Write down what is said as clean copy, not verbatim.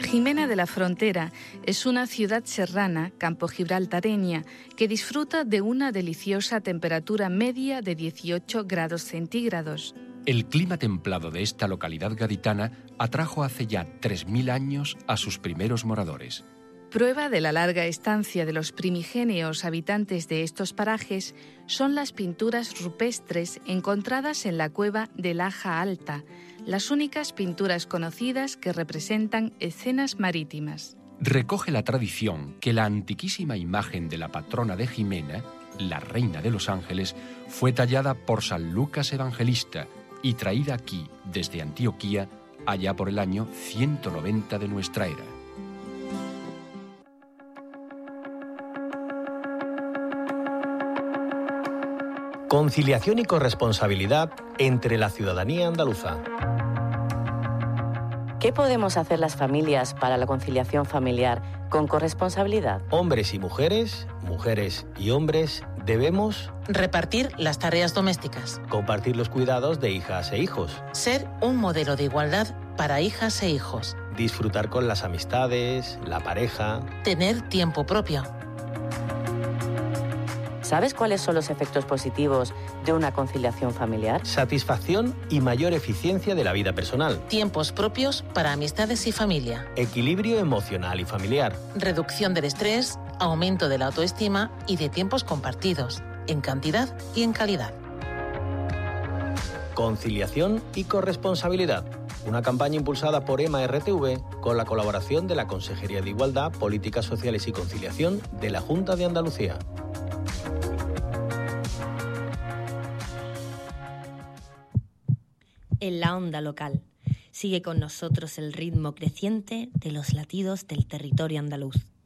Jimena de la Frontera es una ciudad serrana, campogibraltareña, que disfruta de una deliciosa temperatura media de 18 grados centígrados. El clima templado de esta localidad gaditana atrajo hace ya 3.000 años a sus primeros moradores. Prueba de la larga estancia de los primigenios habitantes de estos parajes son las pinturas rupestres encontradas en la cueva de Laja Alta, las únicas pinturas conocidas que representan escenas marítimas. Recoge la tradición que la antiquísima imagen de la patrona de Jimena, la Reina de los Ángeles, fue tallada por San Lucas Evangelista y traída aquí desde Antioquía allá por el año 190 de nuestra era. Conciliación y corresponsabilidad entre la ciudadanía andaluza. ¿Qué podemos hacer las familias para la conciliación familiar con corresponsabilidad? Hombres y mujeres, mujeres y hombres, debemos repartir las tareas domésticas, compartir los cuidados de hijas e hijos, ser un modelo de igualdad para hijas e hijos, disfrutar con las amistades, la pareja, tener tiempo propio. ¿Sabes cuáles son los efectos positivos de una conciliación familiar? Satisfacción y mayor eficiencia de la vida personal. Tiempos propios para amistades y familia. Equilibrio emocional y familiar. Reducción del estrés, aumento de la autoestima y de tiempos compartidos, en cantidad y en calidad. Conciliación y corresponsabilidad. Una campaña impulsada por EMA-RTV con la colaboración de la Consejería de Igualdad, Políticas Sociales y Conciliación de la Junta de Andalucía. En la onda local. Sigue con nosotros el ritmo creciente de los latidos del territorio andaluz.